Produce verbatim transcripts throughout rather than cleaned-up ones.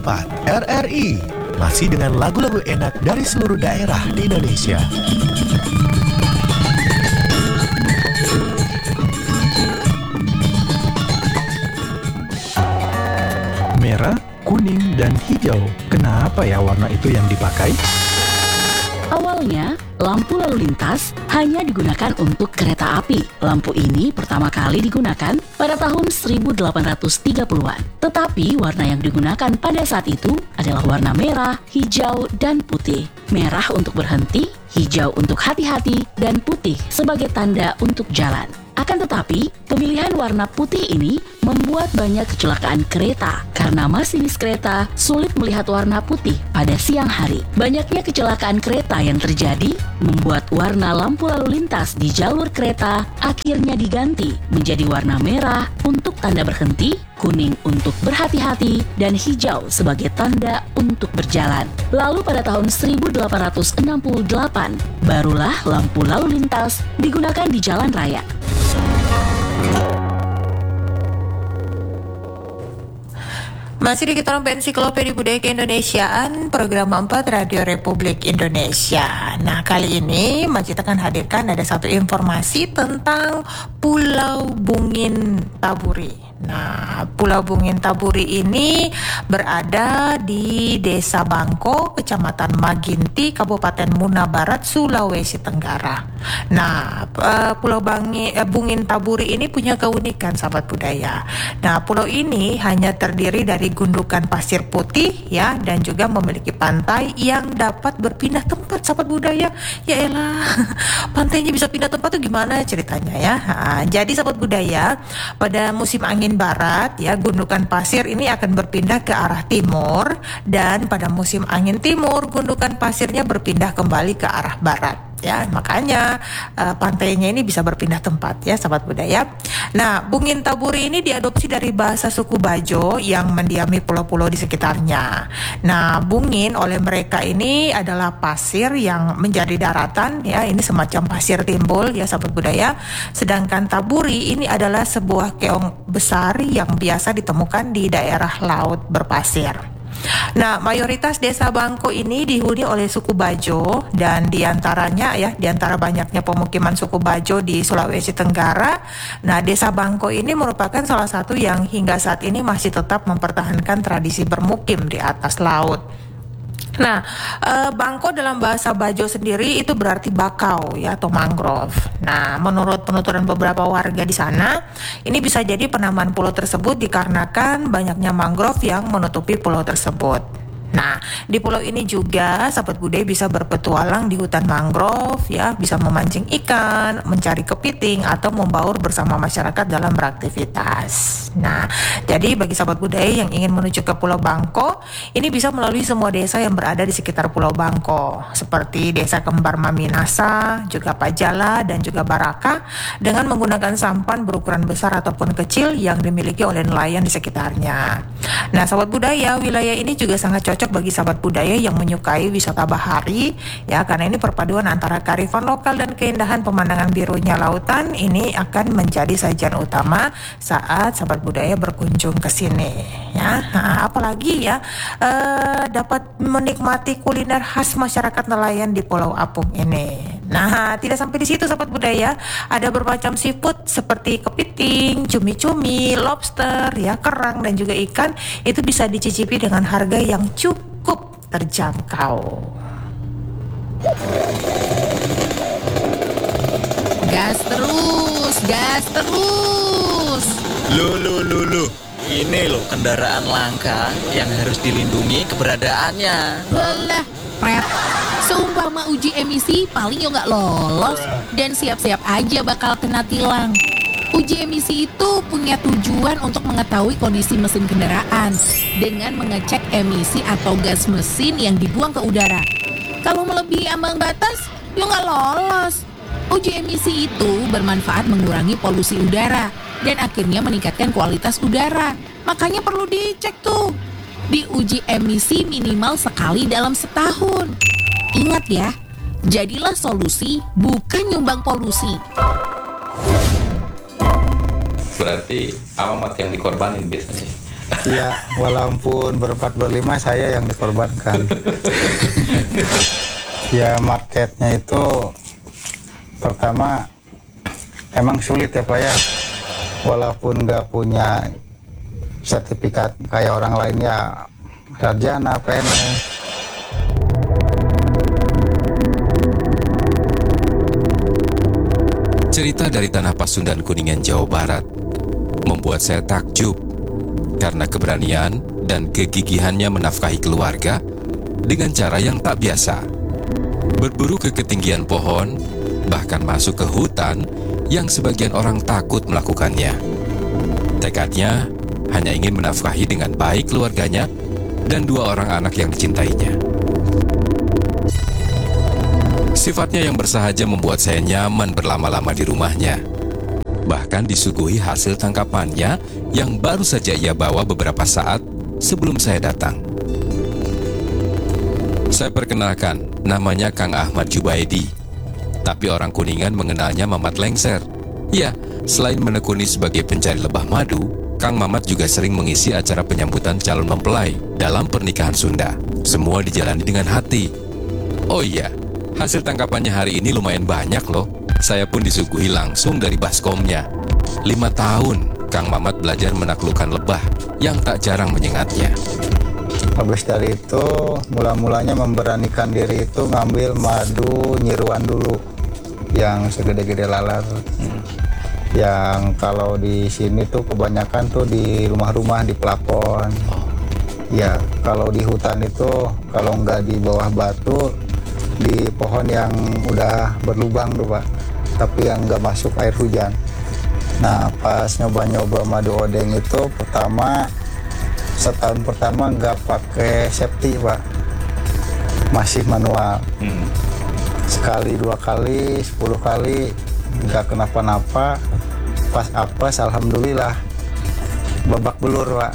empat R R I. Masih dengan lagu-lagu enak dari seluruh daerah di Indonesia. Merah, kuning, dan hijau. Kenapa ya warna itu yang dipakai? Awalnya, lampu lalu lintas hanya digunakan untuk kereta api. Lampu ini pertama kali digunakan pada tahun seribu delapan ratus tiga puluhan. Tetapi warna yang digunakan pada saat itu adalah warna merah, hijau, dan putih. Merah untuk berhenti, hijau untuk hati-hati, dan putih sebagai tanda untuk jalan. Akan tetapi, pemilihan warna putih ini membuat banyak kecelakaan kereta karena masinis kereta sulit melihat warna putih pada siang hari. Banyaknya kecelakaan kereta yang terjadi membuat warna lampu lalu lintas di jalur kereta akhirnya diganti menjadi warna merah untuk tanda berhenti, kuning untuk berhati-hati, dan hijau sebagai tanda untuk berjalan. Lalu pada tahun seribu delapan ratus enam puluh delapan, barulah lampu lalu lintas digunakan di jalan raya. Masih di kita Ensiklopedia Budaya Keindonesiaan, program empat Radio Republik Indonesia. Nah, kali ini Majid akan hadirkan ada satu informasi tentang Pulau Bungin Taburi. Nah, Pulau Bungin Taburi ini berada di Desa Bangko, Kecamatan Maginti, Kabupaten Muna Barat, Sulawesi Tenggara. Nah, Pulau Bangi, Bungin Taburi ini punya keunikan, sahabat budaya. Nah, pulau ini hanya terdiri dari gundukan pasir putih ya, dan juga memiliki pantai yang dapat berpindah tempat, sahabat budaya. Ya elah, pantainya bisa pindah tempat tuh gimana ceritanya ya? Nah, jadi sahabat budaya, pada musim angin barat ya, gundukan pasir ini akan berpindah ke arah timur, dan pada musim angin timur gundukan pasirnya berpindah kembali ke arah barat. Ya, makanya uh, pantainya ini bisa berpindah tempat ya, sahabat budaya. Nah, Bungin Taburi ini diadopsi dari bahasa suku Bajo yang mendiami pulau-pulau di sekitarnya. Nah, Bungin oleh mereka ini adalah pasir yang menjadi daratan ya, ini semacam pasir timbul ya, sahabat budaya. Sedangkan Taburi ini adalah sebuah keong besar yang biasa ditemukan di daerah laut berpasir. Nah, mayoritas desa Bangko ini dihuni oleh suku Bajo, dan diantaranya ya, diantara banyaknya pemukiman suku Bajo di Sulawesi Tenggara, nah desa Bangko ini merupakan salah satu yang hingga saat ini masih tetap mempertahankan tradisi bermukim di atas laut. Nah, e, Bangko dalam bahasa Bajo sendiri itu berarti bakau ya, atau mangrove. Nah, menurut penuturan beberapa warga di sana, ini bisa jadi penamaan pulau tersebut dikarenakan banyaknya mangrove yang menutupi pulau tersebut. Nah, di pulau ini juga sahabat budaya bisa berpetualang di hutan mangrove ya, bisa memancing ikan, mencari kepiting, atau membaur bersama masyarakat dalam beraktivitas. Nah, jadi bagi sahabat budaya yang ingin menuju ke Pulau Bangko, ini bisa melalui semua desa yang berada di sekitar Pulau Bangko, seperti Desa Kembar Maminasa, juga Pajala, dan juga Baraka, dengan menggunakan sampan berukuran besar ataupun kecil yang dimiliki oleh nelayan di sekitarnya. Nah, sahabat budaya, wilayah ini juga sangat cocok bagi sahabat budaya yang menyukai wisata bahari ya, karena ini perpaduan antara kearifan lokal dan keindahan pemandangan birunya lautan ini akan menjadi sajian utama saat sahabat budaya berkunjung ke sini ya. Nah, apalagi ya eh, dapat menikmati kuliner khas masyarakat nelayan di Pulau Apung ini. Nah, tidak sampai di situ sahabat budaya, ada bermacam seafood seperti kepiting, cumi-cumi, lobster, ya, kerang, dan juga ikan. Itu bisa dicicipi dengan harga yang cukup terjangkau. Gas terus, gas terus. Loh, loh, loh, loh. Ini loh kendaraan langka yang harus dilindungi keberadaannya. Alah, Pret. Seumpama uji emisi paling yo nggak lolos, dan siap-siap aja bakal kena tilang. Uji emisi itu punya tujuan untuk mengetahui kondisi mesin kendaraan dengan mengecek emisi atau gas mesin yang dibuang ke udara. Kalau melebihi ambang batas, yo nggak lolos. Uji emisi itu bermanfaat mengurangi polusi udara dan akhirnya meningkatkan kualitas udara. Makanya perlu dicek tuh. Diuji emisi minimal sekali dalam setahun. Ingat ya, jadilah solusi, bukan nyumbang polusi. Berarti alamat yang dikorbanin biasanya. Ya, walaupun berempat berlima saya yang dikorbankan. Ya, marketnya itu pertama emang sulit ya Pak ya. Walaupun nggak punya sertifikat kayak orang lain ya, sarjana, P N S. Cerita dari Tanah Pasundan, Kuningan, Jawa Barat membuat saya takjub karena keberanian dan kegigihannya menafkahi keluarga dengan cara yang tak biasa. Berburu ke ketinggian pohon, bahkan masuk ke hutan yang sebagian orang takut melakukannya. Tekadnya hanya ingin menafkahi dengan baik keluarganya dan dua orang anak yang dicintainya. Sifatnya yang bersahaja membuat saya nyaman berlama-lama di rumahnya. Bahkan disuguhi hasil tangkapannya yang baru saja ia bawa beberapa saat sebelum saya datang. Saya perkenalkan, namanya Kang Ahmad Jubaidi. Tapi orang Kuningan mengenalnya Mamat Lengser. Ya, selain menekuni sebagai pencari lebah madu, Kang Mamat juga sering mengisi acara penyambutan calon mempelai dalam pernikahan Sunda. Semua dijalani dengan hati. Oh iya, hasil tangkapannya hari ini lumayan banyak loh. Saya pun disuguhi langsung dari baskomnya. Lima tahun Kang Mamat belajar menaklukkan lebah yang tak jarang menyengatnya. Habis dari itu, mula-mulanya memberanikan diri itu ngambil madu nyiruan dulu, yang segede-gede lalat. Hmm. Yang kalau di sini tuh kebanyakan tuh di rumah-rumah, di plafon. Oh. Ya, kalau di hutan itu, kalau nggak di bawah batu, di pohon yang udah berlubang tuh Pak, tapi yang nggak masuk air hujan. Nah, pas nyoba-nyoba madu odeng itu pertama, setahun pertama nggak pakai safety Pak, masih manual. Hmm. Sekali, dua kali, sepuluh kali nggak kenapa-napa. Pas apes, alhamdulillah babak belur Pak.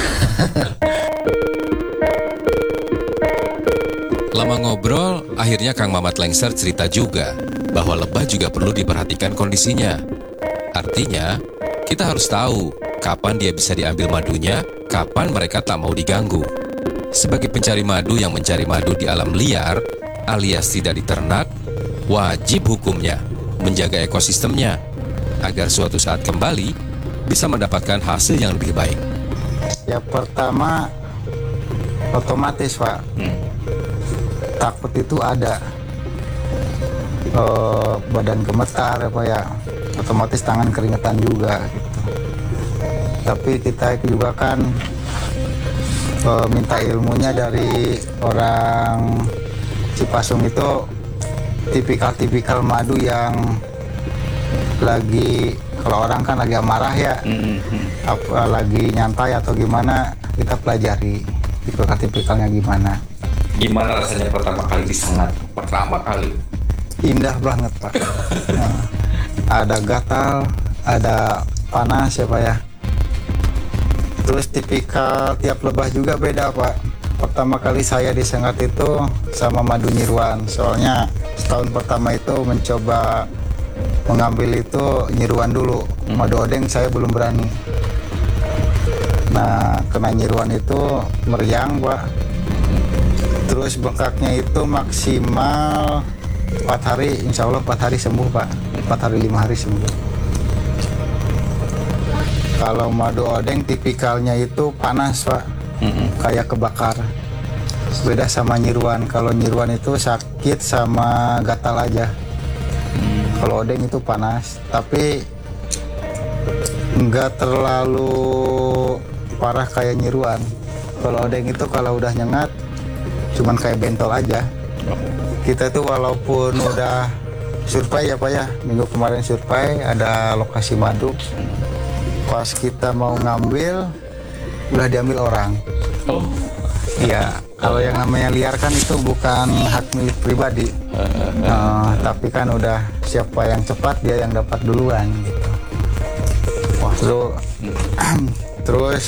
Lama ngobrol, akhirnya Kang Mamat Lengser cerita juga bahwa lebah juga perlu diperhatikan kondisinya. Artinya, kita harus tahu kapan dia bisa diambil madunya, kapan mereka tak mau diganggu. Sebagai pencari madu yang mencari madu di alam liar, alias tidak diternak, wajib hukumnya menjaga ekosistemnya, agar suatu saat kembali bisa mendapatkan hasil yang lebih baik. Ya pertama, otomatis Pak, hmm. takut itu ada, e, badan gemetar apa ya, otomatis tangan keringetan juga gitu. Tapi kita juga kan e, minta ilmunya dari orang Cipasung itu, tipikal-tipikal madu yang lagi, kalau orang kan lagi amarah ya, mm-hmm. apa, lagi nyantai atau gimana, kita pelajari tipikal-tipikalnya gimana. Gimana rasanya pertama kali disengat? Pertama kali indah banget Pak. Nah, ada gatal, ada panas ya Pak ya. Terus tipikal tiap lebah juga beda Pak. Pertama kali saya disengat itu sama madu nyiruan, soalnya setahun pertama itu mencoba mengambil itu nyiruan dulu. Madu odeng saya belum berani. Nah, kena nyiruan itu meriang Pak. Terus bengkaknya itu maksimal empat hari, insya Allah empat hari sembuh Pak. empat hari lima hari sembuh. Kalau madu odeng tipikalnya itu panas Pak, mm-hmm. kayak kebakar. Beda sama nyiruan. Kalau nyiruan itu sakit sama gatal aja. Kalau odeng itu panas, tapi nggak terlalu parah kayak nyiruan. Kalau odeng itu kalau udah nyengat, cuman kayak bentol aja. Kita tuh walaupun udah survei ya Pak ya, minggu kemarin survei ada lokasi madu, pas kita mau ngambil udah diambil orang. Oh. Iya, kalau yang namanya liar kan itu bukan hak milik pribadi. Nah, tapi kan udah siapa yang cepat dia yang dapat duluan gitu. Wah, terus terus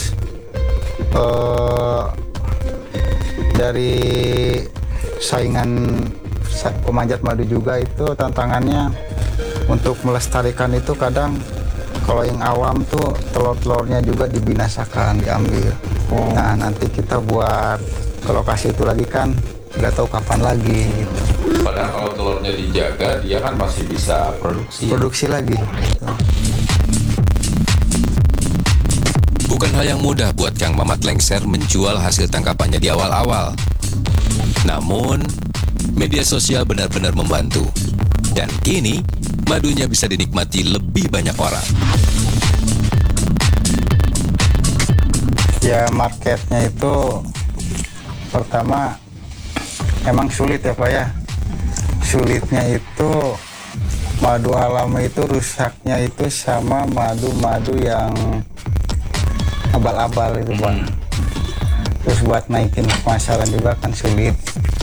uh, dari saingan pemanjat madu juga itu tantangannya untuk melestarikan itu kadang kalau yang awam tuh telur-telurnya juga dibinasakan, diambil. Nah nanti kita buat ke lokasi itu lagi kan nggak tahu kapan lagi gitu. Padahal kalau telurnya dijaga, dia kan masih bisa produksi. Produksi lagi gitu. Bukan hal yang mudah buat Kang Mamat Lengser menjual hasil tangkapannya di awal-awal. Namun, media sosial benar-benar membantu. Dan kini, madunya bisa dinikmati lebih banyak orang. Ya marketnya itu pertama emang sulit ya Pak ya. Sulitnya itu madu alami itu rusaknya itu sama madu-madu yang abal-abal itu Pak. Terus buat naikin pemasaran juga kan sulit.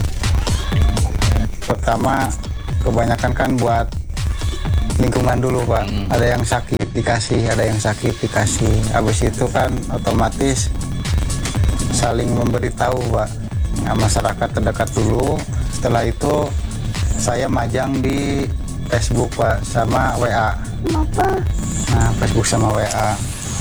Pertama kebanyakan kan buat lingkungan dulu Pak. Ada yang sakit dikasih, ada yang sakit dikasih. Habis itu kan otomatis saling memberitahu Pak. Nah, masyarakat terdekat dulu. Setelah itu saya majang di Facebook Pak sama W A. Nah Facebook sama W A.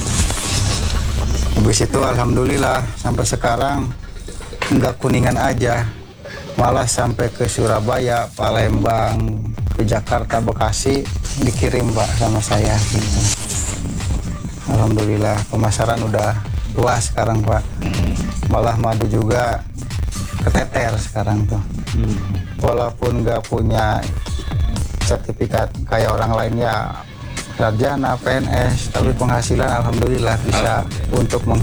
Habis itu alhamdulillah sampai sekarang nggak Kuningan aja, malah sampai ke Surabaya, Palembang, ke Jakarta, Bekasi dikirim Pak sama saya gitu. Alhamdulillah pemasaran udah luas sekarang Pak. Malah madu juga keteter sekarang tuh. Walaupun nggak punya sertifikat kayak orang lain ya sarjana P N S, tapi penghasilan alhamdulillah bisa untuk meng